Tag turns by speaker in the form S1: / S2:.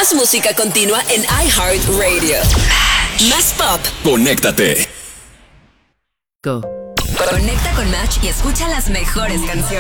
S1: Más música continua en iHeartRadio. Más pop.
S2: Conéctate.
S3: Go.
S1: Conecta con Match y escucha las mejores canciones.